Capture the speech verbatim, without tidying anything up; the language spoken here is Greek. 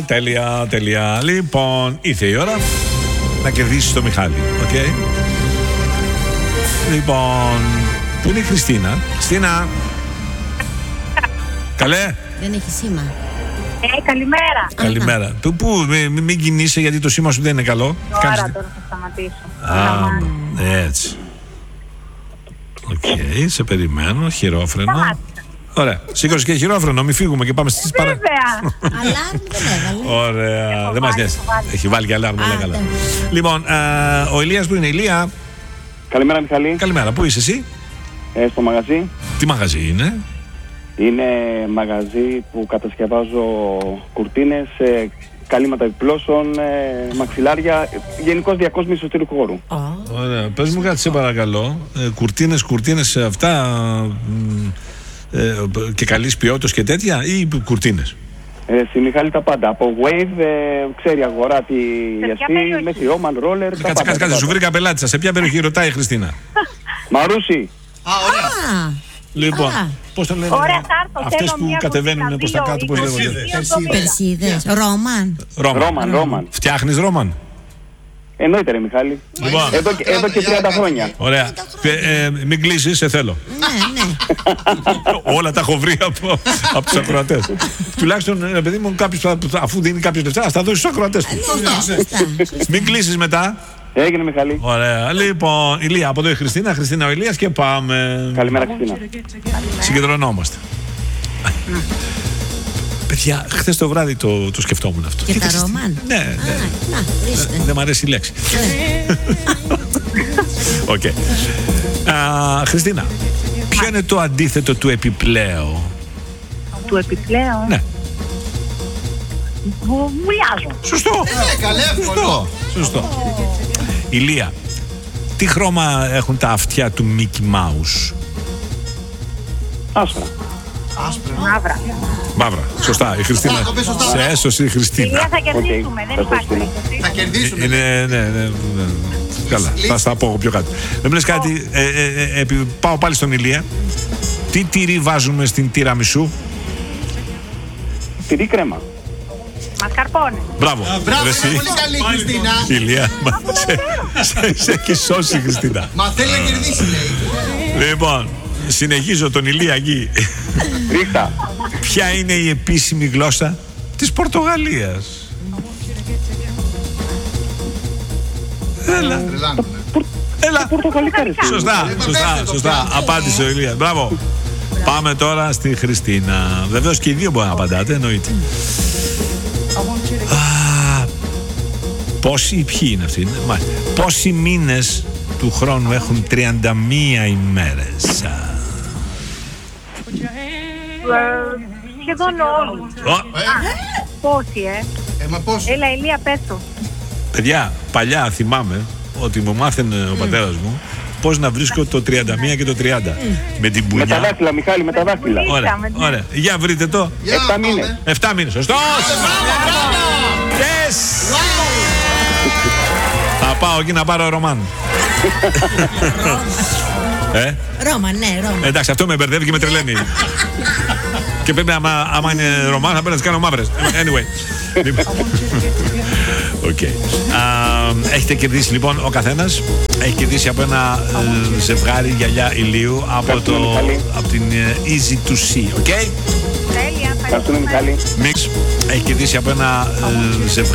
Τέλεια, τέλεια. Λοιπόν, ήρθε η ώρα να κερδίσεις το Μιχάλη. Okay. Λοιπόν, πού είναι η Χριστίνα? Χριστίνα. Καλέ. Δεν έχει σήμα. Ε, καλημέρα. Καλημέρα. Πού, πού μην, μην κινείσαι γιατί το σήμα σου δεν είναι καλό. Τώρα Κάνεις... τώρα θα σταματήσω. Α, έτσι. Οκ, okay, σε περιμένω. Χειρόφρενο. Ωραία. Σήκωσε και χειρόφρενο, μην φύγουμε και πάμε στις παρά. Βέβαια. Αλάρμ δεν έβαλε. Ωραία. Δεν μας νοιάζει. Έχει βάλει και αλάρμ. Καλά. Λοιπόν, α, ο Ηλίας που είναι? Ηλία. Καλημέρα, Μιχαλή. Καλημέρα. Πού είσαι εσύ? Ε, στο μαγαζί. Τι μαγαζί είναι? Είναι μαγαζί που κατασκευάζω κουρτίνες, ε, καλύματα επιπλώσεων, ε, μαξιλάρια, γενικώς διακόσμηση εσωτερικού χώρου. Ωραία. Πες μου κάτι σε παρακαλώ. Ε, κουρτίνες, κουρτίνες αυτά ε, και καλής ποιότητας και τέτοια ή κουρτίνες? Ε, στη Μιχάλη τα πάντα. Από wave, ε, ξέρει αγορά τη γιαστή, μέχρι Oman, roller. Κάτσε, κάτσε, κάτσε. Σου βρήκα πελάτη σας. Σε ποια περιοχή ρωτάει η Χριστίνα? Μαρούσι. Α, ωραία. Λοιπόν, πώς το λένε αυτές που κατεβαίνουν προς τα κάτω, πώς λέγονται? Περσίδες. Ρόμαν. Ρόμαν, Ρόμαν. Φτιάχνεις Ρόμαν? Εννοείται ρε Μιχάλη. Λοιπόν. Εδώ, εδώ και τριάντα χρόνια. Ωραία. Ε, ε, μην κλείσεις, σε θέλω. Ναι, ναι. Όλα τα έχω βρει από, από τους ακροατές. Τουλάχιστον, ε, παιδί μου, κάποιος, αφού δίνει κάποιος λεφτά, θα δώσει στους ακροατές του. Μην κλείσεις μετά. Έγινε Μιχαλή. Ωραία. Λοιπόν, Ηλία, από εδώ η Χριστίνα, Χριστίνα ο Ηλίας και πάμε. Καλημέρα Χριστίνα. Συγκεντρωνόμαστε. Παιδιά, χθες το βράδυ το, το σκεφτόμουν αυτό. Και τα Ρόμαν. Ναι, ναι. Να, δεν μ' αρέσει η λέξη. Οκ. Χριστίνα, ποιο είναι το αντίθετο του επιπλέον? Του επιπλέον? Ναι. Βουλιάζω. Σωστό. Σωστό. Σωστό. Ηλία, τι χρώμα έχουν τα αυτιά του Μίκι Μάους? Άσπρα. Μαύρα. Μαύρα. Σωστά. Η Χριστίνα. Σε έσωσε η Χριστίνα. Ηλία, θα κερδίσουμε. Δεν υπάρχει περίπτωση. Θα κερδίσουμε. Ναι, ναι, ναι. Καλά. Θα στα πω πιο κάτι. Δεν μου λες κάτι. Πάω πάλι στον Ηλία. Τι τυρί βάζουμε στην τυραμισού? Τυρί κρέμα. Μασκαρπόνε. Μπράβο. Μπράβο, είναι πολύ καλή η Χριστίνα. Ηλία, σε έχει σώσει η Χριστίνα. Μα θέλει να κερδίσει, λέει. Λοιπόν, συνεχίζω τον Ηλία εκεί. Ρίχτα. Ποια είναι η επίσημη γλώσσα της Πορτογαλίας? Έλα. Έλα. Σωστά, σωστά, σωστά. Απάντησε ο Ηλίας. Μπράβο. Πάμε τώρα στη Χριστίνα. Βεβαίως και οι δύο μπορεί να απαντάτε, εννοείται. Α, πόσοι, ποιοι είναι αυτοί? Πόσοι μήνες του χρόνου έχουν τριάντα μία ημέρες? Σχεδόν όλοι. Πόσοι, ε? Ε, μα πώς? Έλα, Ηλία, πες το. Παιδιά, παλιά θυμάμαι ότι μου μάθαινε ο πατέρας μου πώς να βρίσκω το τριάντα μία και το τριάντα. Με την Με τα πουνιά. δάχτυλα, Μιχάλη, με τα δάχτυλα. Ωραία, ωραία. Για βρείτε το. Εφτά μήνες. Εφτά μήνες, σωστός! Yes! Θα πάω εκεί να πάρω Ρωμάν. Ε? Ρώμα, ναι, Ρώμα. Εντάξει, αυτό με μπερδεύει και με τρελαίνει. Και πρέπει, άμα, άμα είναι Ρωμάν, θα πρέπει να τις κάνω μαύρες. Anyway. Okay. Uh, έχετε κερδίσει λοιπόν ο καθένας. Έχει κερδίσει από ένα uh, ζευγάρι γυαλιά ηλίου από, το, από την uh, Easy to See. Okay? Τέλεια. Ευχαριστούμε Μιχάλη. Mix. Έχει κερδίσει από ένα uh, ζευγάρι.